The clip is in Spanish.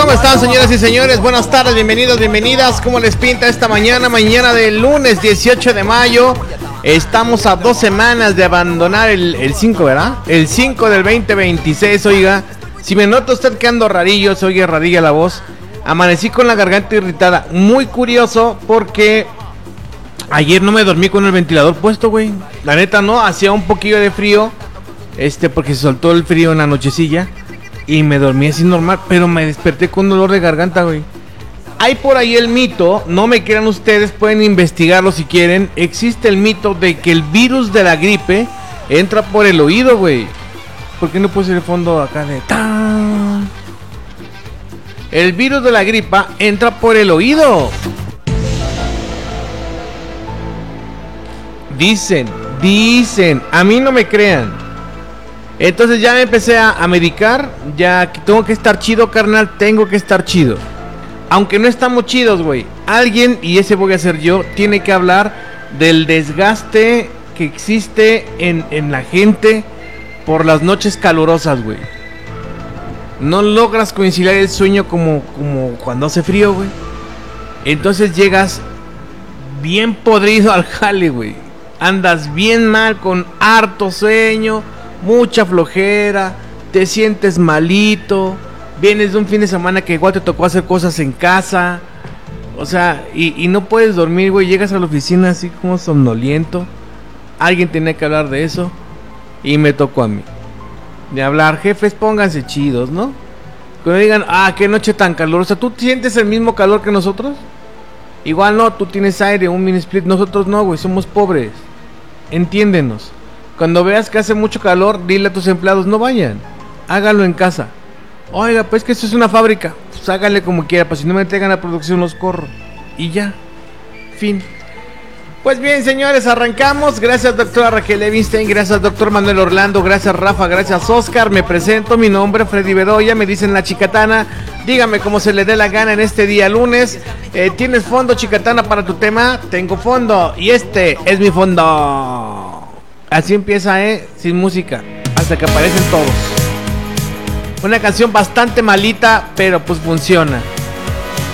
¿Cómo están, señoras y señores? Buenas tardes, bienvenidos, bienvenidas. ¿Cómo les pinta esta mañana? Mañana del lunes 18 de mayo. Estamos a 2 semanas de abandonar el 5, ¿verdad? El 5 del 2026, oiga. Si me nota usted que ando rarillo, se oye rarilla la voz. Amanecí con la garganta irritada. Muy curioso porque ayer no me dormí con el ventilador puesto, güey. La neta no, hacía un poquillo de frío. Porque se soltó el frío en la nochecilla. Y me dormí así normal, pero me desperté con dolor de garganta, güey. Hay por ahí el mito, no me crean ustedes, pueden investigarlo si quieren. Existe el mito de que el virus de la gripe entra por el oído, güey. ¿Por qué no puse el fondo acá de tan? El virus de la gripa entra por el oído. Dicen, a mí no me crean. Entonces ya me empecé a medicar. Ya tengo que estar chido, carnal. Tengo que estar chido. Aunque no estamos chidos, güey. Alguien, y ese voy a ser yo, tiene que hablar del desgaste que existe en la gente por las noches calurosas, güey. No logras conciliar el sueño como cuando hace frío, güey. Entonces llegas bien podrido al jale, güey. Andas bien mal, con harto sueño, mucha flojera, te sientes malito, vienes de un fin de semana que igual te tocó hacer cosas en casa, o sea, y no puedes dormir, güey, llegas a la oficina así como somnoliento. Alguien tenía que hablar de eso y me tocó a mí. De hablar, jefes, pónganse chidos, ¿no? Cuando digan, qué noche tan calurosa, ¿tú sientes el mismo calor que nosotros? Igual no, tú tienes aire, un mini split, nosotros no, güey, somos pobres, entiéndenos. Cuando veas que hace mucho calor, dile a tus empleados, no vayan, háganlo en casa. Oiga, pues que esto es una fábrica, pues háganle como quiera, pues si no me entregan la producción los corro. Y ya, fin. Pues bien, señores, arrancamos. Gracias, doctora Raquel Levinstein, gracias, doctor Manuel Orlando, gracias, Rafa, gracias, Oscar. Me presento, mi nombre, Freddy Bedoya, me dicen la Chicatana. Dígame cómo se le dé la gana en este día lunes. ¿Tienes fondo, Chicatana, para tu tema? Tengo fondo, y este es mi fondo. Así empieza, sin música, hasta que aparecen todos. Una canción bastante malita, pero pues funciona.